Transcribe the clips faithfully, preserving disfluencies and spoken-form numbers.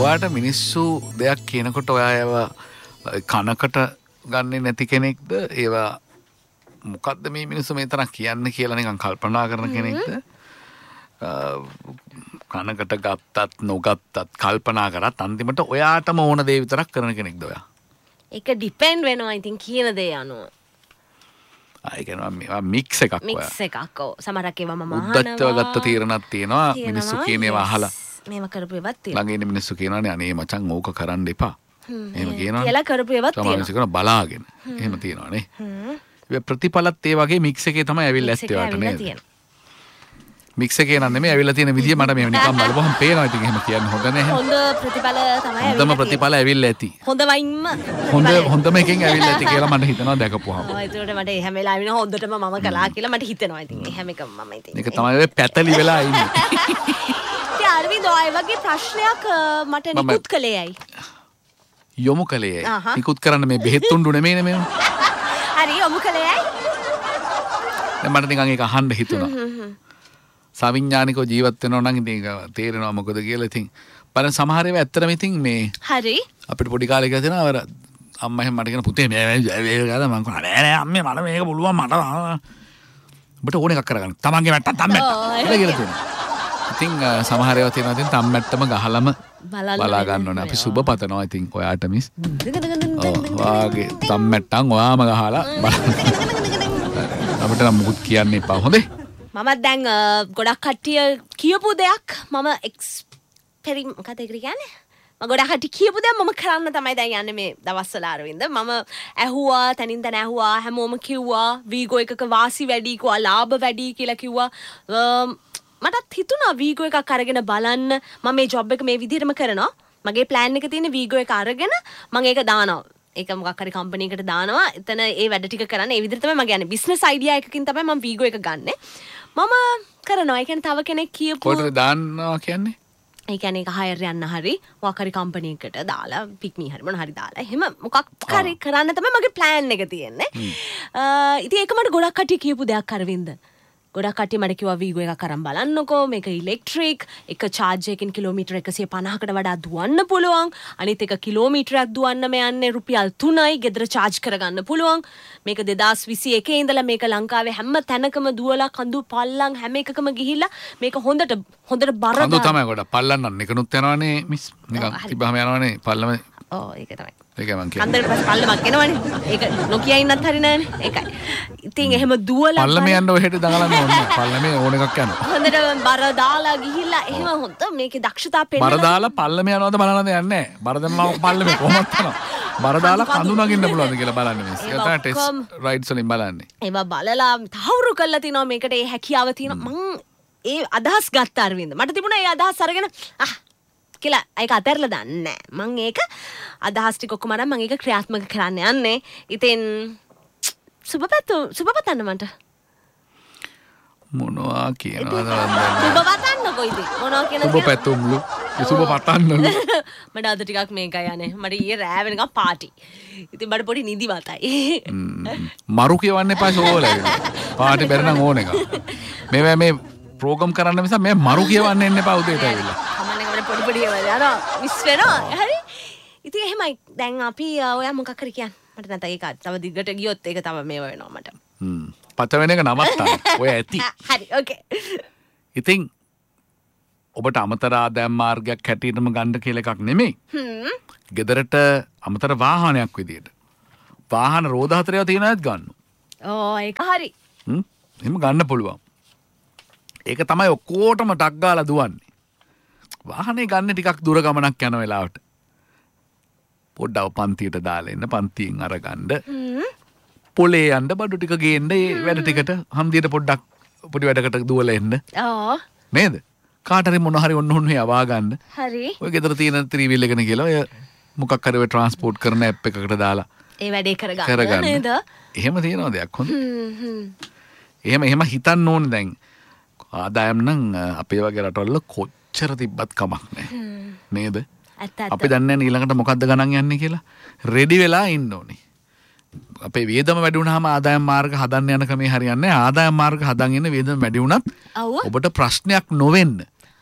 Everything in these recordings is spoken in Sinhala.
ඔයාට මිනිස්සු දෙයක් කියනකොට ඔයා ඒවා කනකට ගන්නේ නැති කෙනෙක්ද? ඒවා මොකද්ද මේ මිනිස්සු මේ තරම් කියන්නේ කියලා නිකන් කල්පනා කරන කෙනෙක්ද? කනකට ගත්තත් නොගත්තත් කල්පනා කරත් අන්තිමට ඔයාටම ඕන දේ විතරක් කරන කෙනෙක්ද ඔයා? ඒක ඩිපෙන්ඩ් වෙනවා ඉතින් කියන දේ අනුව. ආ ඒක නෝ මික්ස් එකක් ඔයා. මික්ස් එකක් ඔව්. සමහරක් ඒවා මම අහනවා. උද්දච්චව ගත්ත තීරණක් තියෙනවා. මිනිස්සු කියන ඒවා අහලා. මේව කරපු ඒවාත් තියෙනවා. ළඟ ඉන්න මිනිස්සු කියනවානේ අනේ මචං ඕක කරන්න එපා. එහෙම කියනවා. කියලා කරපු ඒවාත් තියෙනවා. මිනිස්සු කරන බලාගෙන. එහෙම තියෙනවානේ. ඒ ප්‍රතිඵලත් ඒ වගේ මික්ස් එකේ තමයි ඇවිල්ලා ඇත්තේ වට නේද? මික්ස් එකේ නම් නෙමෙයි ඇවිල්ලා තියෙන විදිය මට මේ නිකන් බලපුවම පේනවා. ඉතින් එහෙම කියන්න හොඳ නැහැ. හොඳ ප්‍රතිඵල තමයි හොඳම ප්‍රතිඵල ඇවිල්ලා ඇති. හොඳ වයින්ම හොඳ හොඳම එකෙන් ඇවිල්ලා ඇති කියලා මට හිතෙනවා දැකපුවාම. ඔව් ඒකට මට හැම වෙලාවෙම හොඳටම මම කළා කියලා මට හිතෙනවා. ඉතින් හැම එකම මම ඉතින්. ඒක තමයි ඔය පැතලි වෙලා ඉන්නේ. ඉතින් අරවින්ද ඔය වගේ ප්‍රශ්නයක් මට නිකුත් කළේ ඇයි? යොමු කළේ ඇයි? නිකුත් කරන්න මේ බෙහෙත් තුණ්ඩු නෙමෙයිනේ මේව. හරි යොමු කළේ ඇයි? දැන් මට නිකන් ඒක අහන්න හිතුණා. සවිඥානිකව ජීවත් වෙනවා නම් ඉතින් තේරෙනවා මොකද කියලා. ඉතින් බලන්න සමහර ඒවා ඇත්තටම ඉතින් මේ හරි අපිට පොඩි කාලේ කියලා දෙනවා අර අම්මා එහෙම මට කියන පුතේ මේ මේ ගාලා මං කෝ නෑ නෑ අම්මේ මට මේක පුළුවන් මට ඔබට ඕන එකක් කරගන්න. තමන්ගේ මැට්ටක් තම්මැට්ට කියලා තියෙනවා. ඉතින් සමහර ඒවා තියෙනවා ඉතින් තම්මැට්ටම ගහලම බලා ගන්න ඕනේ. අපි සුබ පතනවා ඉතින් ඔයාට මිස්. ඔව් වාගේ තම්මැට්ටන් ඔයාම ගහලා බලන්න. අපිට නම් මුකුත් කියන්න එපා. හොඳේ. මම දැන් ගොඩක් කට්ටිය කියපු දෙයක් මම එක්ස්පෙරි මොකද ඒකට කියන්නේ? මම ගොඩක් කට්ටිය කියපු දෙයක් මම කරන්න තමයි දැන් යන්නේ මේ දවස්වල අරවින්ද. මම ඇහුවා තනින් තන ඇහුවා හැමෝම කිව්වා වීගෝ එකක වාසි වැඩි කිව්වා ලාභ වැඩි කියලා කිව්වා. මටත් හිතුණා වීගෝ එකක් අරගෙන බලන්න මම මේ ජොබ් එක මේ විදිහටම කරනවා. මගේ ප්ලෑන් එක තියෙන වීගෝ එක අරගෙන මම ඒක දානවා. ඒක මොකක් හරි කම්පැනි එකකට දානවා. එතන ඒ වැඩ ටික කරන්න. ඒ විදිහට තමයි මම යන්නේ. බිස්නස් අයිඩියා එකකින් තමයි මම වීගෝ එක ගන්නෙ. මම කරනවා. ඒ කියන්නේ තව කෙනෙක් කියපු කොහෙද දාන්නවා කියන්නේ? ඒ කියන්නේ ඒක හයර් යන්න හරි මොකක් හරි කම්පැනි එකකට දාලා පික්මී හරි මොන හරි දාලා එහෙම මොකක් හරි කරන්න තමයි මගේ ප්ලෑන් එක තියෙන්නේ. ඉතින් ඒක මට ගොඩක් කට්ටිය කියපු දෙයක් අරවින්ද. ගොඩක් කට්ටිය මට කිව්වා වීගෝ එකක් අරන් බලන්නකෝ. මේක ඉලෙක්ට්‍රික්. එක චාර්ජ් එකකින් කිලෝමීටර් එකසිය පනහකට වඩා දුවන්න පුළුවන්. අනිත් එක කිලෝමීටරයක් දුවන්න මේ යන්නේ රුපියල් තුනයි. ගෙදර චාර්ජ් කරගන්න පුළුවන්. මේක දෙදාස් විසි එකේ ඉඳලා මේක ලංකාවේ හැම තැනකම දුවලා කඳු පල්ලම් හැම එකකම ගිහිල්ලා මේක හොඳට හොඳට බර කඳු තමයි ගොඩක් පල්ලම් නම් නිකනුත් යනවනේ මිස්. නිකන් තිබ්බහම යනවනේ පල්ලම. ඔව් ඒක තමයි. ඒක මං කියන්නේ. හන්දර පස් පල්ලමක් එනවනේ. ඒක නොකිය ඉන්නත් හරි නෑනේ. ඒකයි. ඉතින් එහෙම දුවලා පල්ලමේ යන්න ඔහෙට දඟලන්න ඕනේ. පල්ලමේ ඕන එකක් යනවා. හොඳට බර දාලා ගිහිල්ලා එහෙම හොඳ මේකේ දක්ෂතාව පෙන්නන. බර දාලා පල්ලමේ යනවද බලන්නද යන්නේ නැහැ. බර දැම්මම පල්ලමේ කොහොමද යනවා. බර දාලා කඳු නගින්න පුළුවන්ද කියලා බලන්න මිස්. ඒක තමයි ටෙස්ට් රයිඩ්ස් වලින් බලන්නේ. ඒවා බලලා තහවුරු කරලා තිනවා මේකට ඒ හැකියාව තියෙනවා. මං ඒ අදහස් ගත්ත අරවින්ද. මට තිබුණා ඒ අදහස් අරගෙන ආ කියලා ඒක අතහැරලා දාන්නේ නැහැ. මං ඒක අදහස් ටික ඔක්කොම අරන් මං ඒක ක්‍රියාත්මක කරන්න යන්නේ. ඉතින් සුබපැතු සුබපතන්න මන්ට. මොනවා කියනවද සුබපතන්නකෝ ඉතින්. මොනවා කියනද? සුබපැතුම්ලු. ඒ සුබපතන්නලු. මට අද ටිකක් මේකයි යන්නේ. මට ඊයේ රෑ වෙනකම් පාටි. ඉතින් මට පොඩි නිදි වතයි. මරු කියවන්න එපා ෂෝවල. පාටි බැර නම් ඕන එක. මේ මේ ප්‍රෝග්‍රෑම් කරන්න නිසා මේ මරු කියවන්න එන්න එපා උදේට ඇවිල්ලා. පොඩි පොඩි ඒවා යනවා මිස් වෙනවා හරි ඉතින් එහෙමයි දැන් අපි ඔයා මොකක් හරි කියන්න මට නැත්නම් ඒක තව දිගට ගියොත් ඒක තව මේව වෙනවා මට හ්ම් පත වෙන එක නවත්තන්න ඔය ඇති හරි ඕකේ ඉතින් ඔබට අමතර ආදායම් මාර්ගයක් හැටියටම ගන්න කියලා එකක් නෙමෙයි හ්ම් ගෙදරට අමතර වාහනයක් විදියට වාහන රෝද හතරේව තියෙන අයත් ගන්න ඕ ඒක හරි හ්ම් එහෙම ගන්න පුළුවන් ඒක තමයි ඔක්කොටම ටක් ගාලා දුවන්නේ වාහනේ ගන්න ටිකක් දුර ගමනක් යන වෙලාවට පොඩ්ඩව පන්තියට දාලා එන්න පන්තියෙන් අරගන්න පොලේ යන්න බඩු ටික ගේන්න ඒ වැඩ ටිකට හන්දියට පොඩ්ඩක් පොඩි වැඩකට දුවලා එන්න ආ නේද කාට හරි මොන හරි ඔන්න ඔන්න යවා ගන්න හරි ඔය ගෙදර තියෙන ත්‍රිවිල් එකන කියලා ඔය මොකක් හරි ඔය ට්‍රාන්ස්පෝර්ට් කරන ඇප් එකකට දාලා ඒ වැඩේ කරගන්න නේද එහෙම තියෙනවා දෙයක් හොඳ එහෙම එහෙම හිතන්න ඕනේ දැන් ආදායම් නම් අපේ වගේ රටවල කොච්චර තිබ්බත් කමක් නැහැ නේද අපි දන්නේ නැහැ ඊළඟට මොකද්ද ගණන් යන්නේ කියලා රෙඩි වෙලා ඉන්න ඕනේ අපේ වේදම වැඩි වුණාම ආදායම් මාර්ග හදන්න යන ක්‍රමේ හරියන්නේ නැහැ ආදායම් මාර්ග හදන් ඉන්න වේදම වැඩි වුණත් ඔබට ප්‍රශ්නයක් නොවෙන්න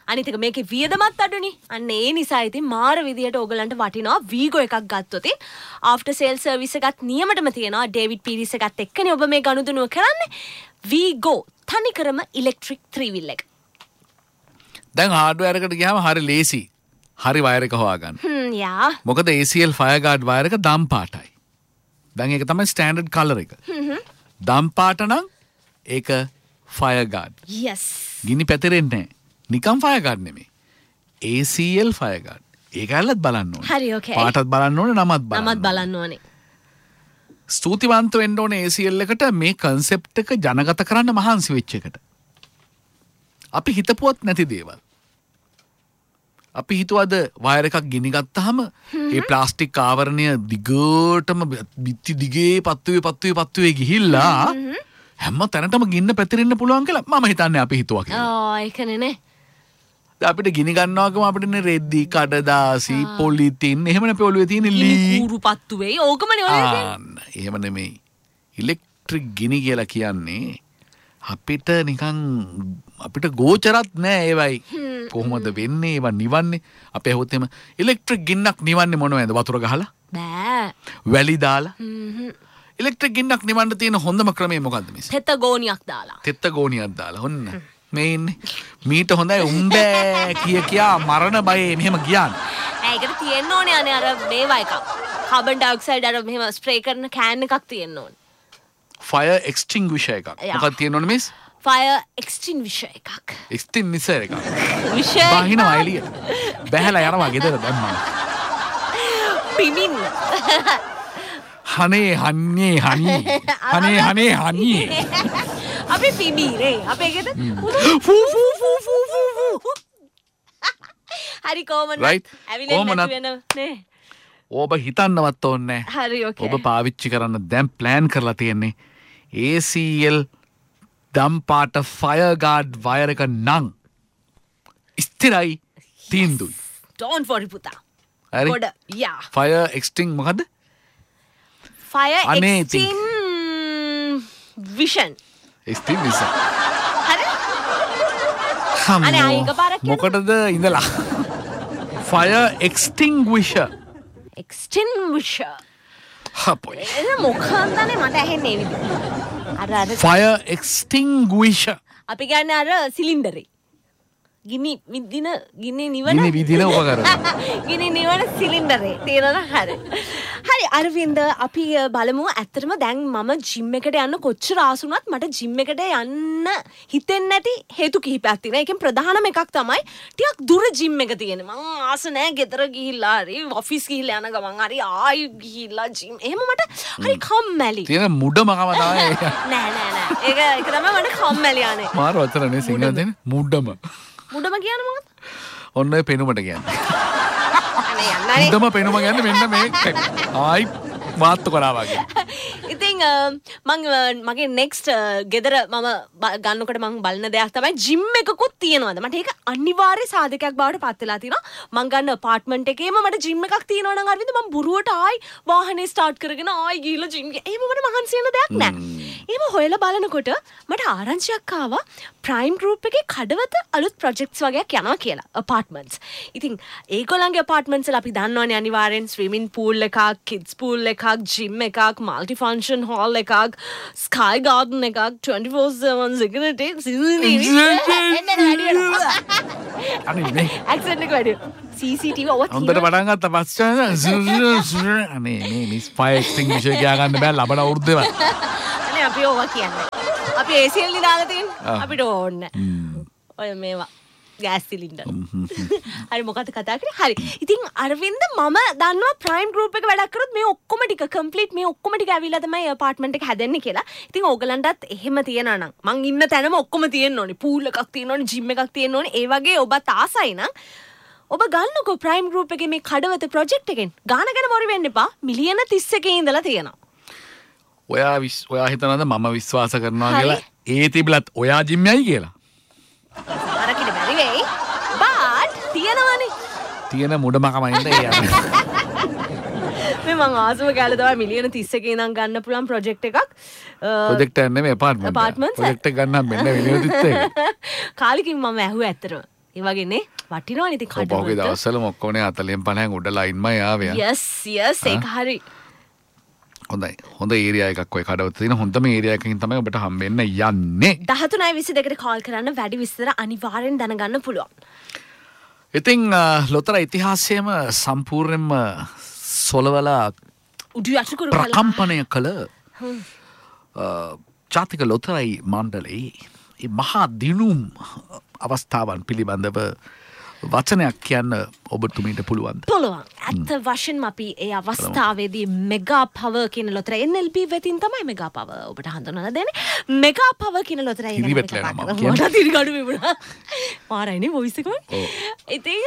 අනිත් එක මේකේ වියදමත් අඩුනේ. අන්න ඒ නිසා ඉතින් මාර විදියට ඕගලන්ට වටිනවා වීගෝ එකක් ගත්තොත් ආෆ්ටර් සේල් සර්විස් එකත් නියමටම තියෙනවා. ඩේවිඩ් පීරිස් එකත් එක්කනේ ඔබ මේ ගනුදෙනුව කරන්නේ. වීගෝ තනිකරම ඉලෙක්ට්‍රික් ත්‍රී wheel එක. දැන් හાર્ඩ්වෙයාර් එකට ගියාම හරි ලේසි. හරි වයර් එක හොයාගන්න. හ්ම් යා. මොකද A C L fire guard wire එක දම් පාටයි. දැන් ඒක තමයි ස්ටෑන්ඩඩ් කලර් එක. හ්ම් දම් පාට නම් ඒක ෆයර් ගාඩ්. yes. ගිනි පැතිරෙන්නේ නැහැ. නිකම් ෆයර් ගාඩ් නෙමෙයි. A C L fire guard. ඒක ඇල්ලත් බලන්න ඕනේ. හරි okay. පාටත් බලන්න ඕනේ නමත් බලන්න. නමත් බලන්න ඕනේ. ස්තුතිවන්ත වෙන්න ඕනේ A C L එකට මේ කන්සෙප්ට් එක ජනගත කරන්න මහන්සි වෙච්ච එකට. අපි හිතපුවත් නැති දේවල්. අපි හිතුවද වයර් එකක් ගිනි ගත්තාම ඒ ප්ලාස්ටික් ආවරණය දිගටම බිත්ති දිගේ පත්තුවේ පත්තුවේ පත්තුවේ ගිහිල්ලා හැම තැනටම ගින්න පැතිරෙන්න පුළුවන් කියලා මම හිතන්නේ අපි හිතුවා කියලා. ආ ඒකනේ නේ. අපිට ගිනි ගන්නවාගම අපිට නේ රෙද්දි කඩදාසි පොලිතින් එහෙම නේ පොළුවේ තියෙන ලී කුරු පත්තු වෙයි ඕකමනේ ඔය තියෙන්නේ. එහෙම නෙමෙයි. ඉලෙක්ට්‍රික් ගිනි කියලා කියන්නේ අපිට නිකන් අපිට ගෝචරත් නෑ ඒවයි. කොහොමද වෙන්නේ ඒවා නිවන්නේ? අපි ඇහුවොත් එහෙම ඉලෙක්ට්‍රික් ගින්නක් නිවන්නේ මොනවද? වතුර ගහලා? බෑ. වැලි දාලා? හ්ම්. ඉලෙක්ට්‍රික් ගින්නක් නිවන්න තියෙන හොඳම ක්‍රමය මොකද්ද මිස්? තෙත ගෝනියක් දාලා. තෙත ගෝනියක් දාලා. ඔන්න. මේ ඉන්නේ. මීට හොඳයි උඹෑ කිය කියා මරණ බයේ මෙහෙම කියන්නේ. ඒකට තියෙන්න ඕනේ අනේ අර මේවා එකක්. කාබන් ඩයොක්සයිඩ් අර මෙහෙම ස්ප්‍රේ කරන කෑන් එකක් තියෙන්න ඕනේ. ෆයර් එක්ස්ටින්ග්විෂර් එකක්. මොකක්ද තියෙන්න ඕනේ මිස්? ෆයර් එක්ස්ටින්විෂර් එකක්. එක්ස්ටින්විෂර් එකක්. විෂර්. බහිනවා එළියට. බැහැලා යනවා ගෙදර දැම්මම. පිමින්න. හනේ හන්නේ හනී. හනේ හනේ හන්නේ. අපි පිමීනේ. අපේ ගෙදර ෆූ ෆූ ෆූ ෆූ ෆූ. හරි කොහමද? Right. ඇවිල්ලා නැති වෙන නේ. ඔබ හිතන්නවත් ඕනේ නැහැ. හරි okay. ඔබ පාවිච්චි කරන්න දැන් ප්ලෑන් කරලා තියෙන්නේ A C L දම් පාට ෆයර් ගාඩ් වයර් එක නම් ස්ථිරයි තීන්දුයි. Don't worry පුතා. හරි. ගොඩ යා. ෆයර් එක්ස්ටින් මොකද්ද? ෆයර් අනේ එක්ස්ටින් විෂන්. එක්ස්ටින් විෂන්. හරි. අනේ ආයෙ එකපාරක් කියන්න. මොකටද ඉඳලා? ෆයර් එක්ස්ටින්ග්විෂර්. එක්ස්ටින්විෂර්. හපොයි. එන මොකන්දනේ මට ඇහෙන්නේ ඒ විදිහට. අර අර ෆයර් එක්ස්ටින්ග්විෂර්. අපි කියන්නේ අර සිලින්ඩරේ. ගිනි විදින ගිනි නිවන ගිනි විදින උපකරණ. ගිනි නිවන සිලින්ඩරේ තේරෙනවද? හරි. හරි අරවින්ද අපි බලමු ඇත්තටම දැන් මම ජිම් එකට යන්න කොච්චර ආසුණත් මට ජිම් එකට යන්න හිතෙන්නේ නැති හේතු කිහිපයක් තියෙනවා. ඒකෙන් ප්‍රධානම එකක් තමයි ටිකක් දුර ජිම් එක තියෙන්නේ. මං ආස නැහැ ගෙදර ගිහිල්ලා හරි ඔෆිස් ගිහිල්ලා යන ගමන් හරි ආයි ගිහිල්ලා ජිම්. එහෙම මට හරි කම්මැලි. තියෙන මුඩමකම තමයි. නෑ නෑ නෑ. ඒක ඒක තමයි මට කම්මැලි යන්නේ. මාර වචනනේ සිංහල දෙන මුඩම. මුඩම කියන්නේ මොකක්ද? ඔන්න ඔය පෙනුමට කියන්නේ. අනේ යන්නනේ. මුඩම පෙනුම කියන්නේ මෙන්න මේ ආයි වාත්තු කරා වගේ. ඉතින් මං මගේ නෙක්ස්ට් ගෙදර මම ගන්නකොට මං බලන දෙයක් තමයි ජිම් එකකුත් තියෙනවද? මට ඒක අනිවාර්ය සාධකයක් බවට පත් වෙලා තියෙනවා. මං ගන්න අපාර්ට්මන්ට් එකේම මට ජිම් එකක් තියෙනවා නම් අරවින්ද මං බුරුවට ආයි වාහනේ ස්ටාර්ට් කරගෙන ආයි ගිහලා ජිම් එක. එහෙම මට මහන්සි වෙන දෙයක් නෑ. එහෙම හොයලා බලනකොට මට ආරංචියක් ආවා ප්‍රයිම් ගෲප් එකේ කඩවත අලුත් ප්‍රොජෙක්ට්ස් වගේක් යනවා කියලා අපාර්ට්මන්ට්ස්. ඉතින් ඒගොල්ලන්ගේ අපාර්ට්මන්ට්ස් වල අපි දන්නවනේ අනිවාර්යෙන් ස්විමින් පූල් එකක්, කිඩ්ස් පූල් එකක්, ජිම් එකක්, මල්ටි ෆන්ක්ෂන් හෝල් එකක්, ස්කයි ගාඩන් එකක්, twenty-four seven security අනේ මේ ඇක්සන්ට් එක වැඩි. C C T V ඔව හොඳට පටන් ගත්තා පස්සේ අනේ මේ මිස් ෆයර් එක්ස්ටින්ග්විෂර් ගියා ගන්න බෑ ලබන අවුරුද්දේම. අනේ අපි ඕවා කියන්නේ. අපි A C L නේ දාලා තියෙන්නේ. අපිට ඕනේ. ඔය මේවා ගෑස් සිලින්ඩර්. හරි මොකද කතා කරේ? හරි. ඉතින් අරවින්ද මම දන්නවා ප්‍රයිම් ගෲප් එක වැඩක් කරොත් මේ ඔක්කොම ටික කම්ප්ලීට් මේ ඔක්කොම ටික ඇවිල්ලා තමයි අපාර්ට්මන්ට් එක හැදෙන්නේ කියලා. ඉතින් ඕගලන්ටත් එහෙම තියනවා නම් මං ඉන්න තැනම ඔක්කොම තියෙන්න ඕනේ. පූල් එකක් තියෙන්න ඕනේ, ජිම් එකක් තියෙන්න ඕනේ. ඒ වගේ ඔබත් ආසයි නම් ඔබ ගන්නකෝ ප්‍රයිම් ගෲප් එකේ මේ කඩවත ප්‍රොජෙක්ට් එකෙන්. ගාන ගැන මොරි වෙන්න එපා. මිලියන තිස් එකේ ඉඳලා තියෙනවා. ඔයා ඔයා හිතනද මම විශ්වාස කරනවා කියලා? ඒ තිබලත් ඔයා ජිම් යයි කියලා. අරකිට බැරි වෙයි. බට් තියනවනේ. තියෙන මුඩමකමයින්ද ඒ යන්නේ. මේ මං ආසම ගාලා තමයි මිලියන තිස් එකේ ඉඳන් ගන්න පුළුවන් ප්‍රොජෙක්ට් එකක්. ප්‍රොජෙක්ට් එක නෙමෙයි අපාර්ට්මන්ට්. ප්‍රොජෙක්ට් එක ගන්න මෙන්න මිලියන තිස් එක. කාලෙකින් මම ඇහුවා ඇත්තටම. ඒ වගේනේ වටිනවනේ ඉතින් කඩ පහුගිය දවස්වල ඔක්කොනේ හතළිස් පනහෙන් උඩ ලයින්මයි ආවේ. යස් යස් ඒක හරි. හොඳයි. හොඳ ඒරියා එකක් ඔය කඩවත තියෙන හොඳම ඒරියා එකකින් තමයි ඔබට හම්බෙන්න යන්නේ. දහතුනයි විසිදෙකට කෝල් කරන්න වැඩි විස්තර අනිවාර්යෙන් දැනගන්න පුළුවන්. ඉතින් ලොතර ඉතිහාසයේම සම්පූර්ණයෙන්ම සොලවලා උඩු යටිකුරු ප්‍රකම්පනය කළ ජාතික ලොතරැයි මණ්ඩලයේ ඒ මහා දිනුම් අවස්ථාවන් පිළිබඳව වචනයක් කියන්න ඔබතුමීට පුළුවන්. පුළුවන්. ඇත්ත වශයෙන්ම අපි ඒ අවස්ථාවේදී මෙගා පවර් කියන ලොතරැයි එන් එල් පී වෙතින් තමයි මෙගා පවර් ඔබට හඳුන්වලා දෙන්නේ. මෙගා පවර් කියන ලොතරැයි ගැන ඉරිවෙట్లේ නම කියන්නේ. මට තිරිගඩු විමුණා. මාරයිනේ වොයිස් එක. ඉතින්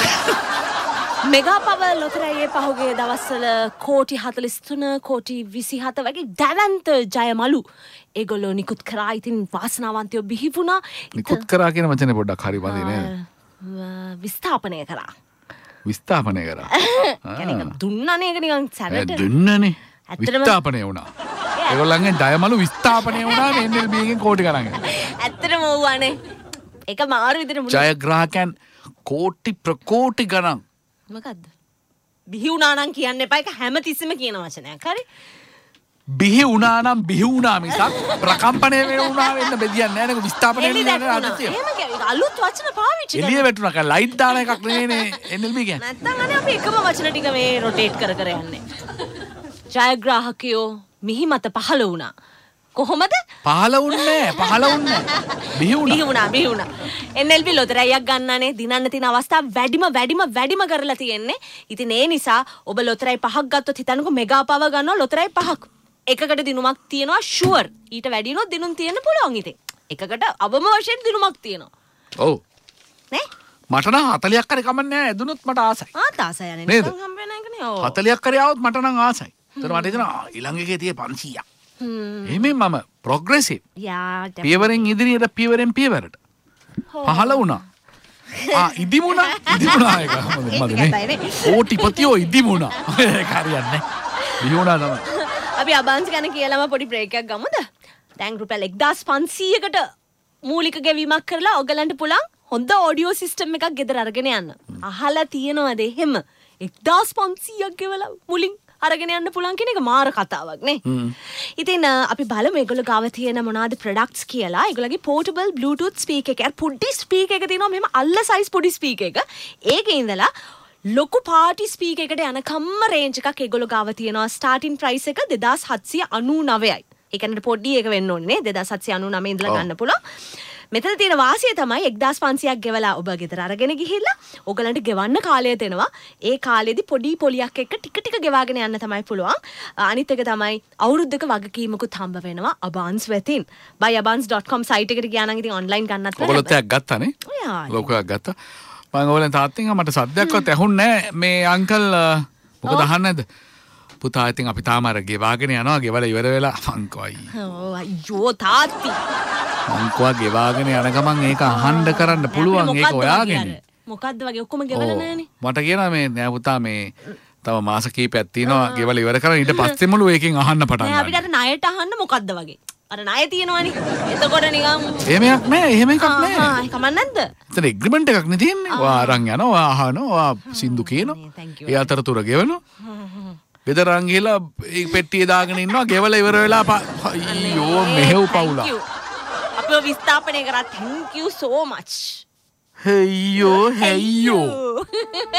මෙගා පවර් ලොතරැයියේ පහුගිය දවස්වල කෝටි හතළිස් තුන කෝටි විසිහත වගේ දැවැන්ත ජයමලු ඒගොල්ලෝ නිකුත් කරා. ඉතින් වාසනාවන්තයෝ බිහි වුණා. නිකුත් කරා කියන වචනේ පොඩ්ඩක් හරි වඳි නේද? විස්ථාපනය කරා. විස්ථාපනය කරා. දුන්නනේ ඒක නිකන් සැනට. දුන්නනේ. විස්ථාපනය වුණා. ඒගොල්ලන්ගේ ජයමලු විස්ථාපනය වුණා එන් එල් පී එකෙන් කෝටි ගණන්. ඇත්තටම ඕවානේ. ඒක මාරු විදිහට මුළු ජයග්‍රාහකයන් කෝටි ප්‍රකෝටි ගණන්. මොකද්ද? බිහි වුණා නම් කියන්න එපා. ඒක හැමතිස්සෙම කියන වචනයක්. හරි? බිහි වුණා නම් බිහි වුණා මිසක් ප්‍රකම්පණය වුණා වෙන්න බෙදියන්නේ නැහැ නේද? විස්ථාපනය වෙන්නේ නැහැ. එහෙම කියයි. අලුත් වචන පාවිච්චි කරනවා. එළිය වැටුණා. ලයිට් දාන එකක් නෙමෙයිනේ එන් එල් පී කියන්නේ. නැත්තම් අනේ අපි එකම වචන ටික මේ රොටේට් කර කර යන්නේ. ජයග්‍රාහකයෝ මිහි මත පහළ වුණා. කොහොමද? පහළ වුණේ පහළ වුණේ. බිහි වුණා. බිහි වුණා බිහි වුණා. එන් එල් පී ලොතරැයියක් ගන්නනේ දිනන්න තියෙන අවස්ථා වැඩිම වැඩිම වැඩිම කරලා තියෙන්නේ. ඉතින් ඒ නිසා ඔබ ලොතරැයි පහක් ගත්තොත් හිතන්නකෝ මෙගා පවර් ගන්නවා ලොතරැයි පහක්. එකකට දිනුමක් තියෙනවා ෂුවර්. ඊට වැඩි වුණොත් දිනුම් තියෙන්න පුළුවන් ඉතින්. එකකට අවම වශයෙන් දිනුමක් තියෙනවා. ඔව්. නේ? මට නම් හතළියක් හරි කමන්නේ නැහැ. ඇදුනොත් මට ආසයි. ආ තාසයි යන්නේ. නේද? හම්බ වෙන එකනේ. ඔව්. හතළියක් හරි ආවොත් මට නම් ආසයි. ඒතර මට හිතෙනවා ඊළඟ එකේ තියෙ පන්සීයක්. හ්ම්. එමේ මම ප්‍රොග්‍රෙසිව්. යා පියවරෙන් ඉදිරියට පියවරෙන් පියවරට. පහළ වුණා. ආ ඉදිමුණා. ඉදිමුණා එක. මම නේ. ඕටිපතියෝ ඉදිමුණා. ඒක හරියන්නේ. බිහි වුණා තමයි. අපි අබාන්ස් ගැන කියලාම පොඩි බ්‍රේක් එකක් ගමුද? දැන් රුපියල් එක්දාස් පන්සීයකට මූලික ගෙවීමක් කරලා ඔයගලන්ට පුළුවන් හොඳ ඔඩියෝ සිස්ටම් එකක් ගෙදර අරගෙන යන්න. අහලා තියෙනවද එහෙම? එක්දාස් පන්සීයක් ගෙවලා මුලින් අරගෙන යන්න පුළුවන් කියන එක මාර කතාවක් නේ. ඉතින් අපි බලමු ඒගොල්ලෝ ගාව තියෙන මොනවාද ප්‍රොඩක්ට්ස් කියලා. ඒගොල්ලෝගේ පෝටබල් බ්ලූටූත් ස්පීකර් එක. පොඩි ස්පීකර් එක තියෙනවා මෙහෙම අල්ල සයිස් පොඩි ස්පීකර් එක. ඒකේ ඉඳලා ලොකු පාටි ස්පීකර් එකට යනකම්ම රේන්ජ් එකක් ඒගොල්ලෝ ගාව තියෙනවා. ස්ටාර්ටින් ප්‍රයිස් එක දෙදාස් හත්සිය අනූනවයයි. ඒ කියන්නේ පොඩි එක වෙන්න ඕනේ නේ. දෙදාස් හත්සිය අනූනවය ඉඳලා ගන්න පුළුවන්. මෙතන තියෙන වාසිය තමයි එක්දාස් පන්සීයක් ගෙවලා ඔබ ගෙදර අරගෙන ගිහිල්ලා ඔයගලන්ට ගෙවන්න කාලය දෙනවා. ඒ කාලෙදි පොඩි පොලියක් එක්ක ටික ටික ගෙවාගෙන යන්න තමයි පුළුවන්. අනිත් එක තමයි අවුරුද්දක වගකීමකුත් හම්බ වෙනවා අබාන්ස් වෙතින්. buy abans dot com site එකට ගියා නම් ඉතින් ඔන්ලයින් ගන්නත් බෑ. ඔයගොල්ලෝ එකක් ගත්තා නේ? ලොකයක් ගත්තා. මම ඕලෙන් තාත්තෙන් මට සද්දයක්වත් ඇහුන්නේ නැහැ. මේ අංකල් මොකද අහන්නේ නැද්ද? පුතා ඉතින් අපි තාම අර ගෙවාගෙන යනවා. ගෙවලා ඉවර වෙලා මංකෝයි. ඕ අයියෝ තාත්ති. මංකෝවා ගෙවාගෙන යන ගමන් ඒක අහන්න කරන්න පුළුවන්. ඒක ඔයාගෙන. මොකද්ද වගේ ඔක්කොම ගෙවලා නැහනේ. මට කියනවා මේ නෑ පුතා මේ තව මාස කීපයක් තියෙනවා ගෙවලා ඉවර කරලා ඊට පස්සෙමලු ඒකෙන් අහන්න පටන් ගන්න. නෑ අපිට අර ණයට අහන්න මොකද්ද වගේ. අර ණය තියෙනවනේ. එතකොට නිකන් එහෙම එකක් නෑ. එහෙම එකක් නෑ. ආ කමක් නැද්ද? එතන එග්‍රීමන්ට් එකක් නේ තියෙන්නේ. ඔයා අරන් යනවා, ඔයා අහනවා, ඔයා සින්දු කියනවා. ඒ අතරතුර ගෙවනවා. ගෙදරන් ගිහලා ඒ පෙට්ටිය දාගෙන ඉන්නවා. ගෙවලා ඉවර වෙලා අයියෝ මෙහෙව් පවුලා. අපිව විස්ථාපනය කරා. thank you so much. Hey yo, hey yo.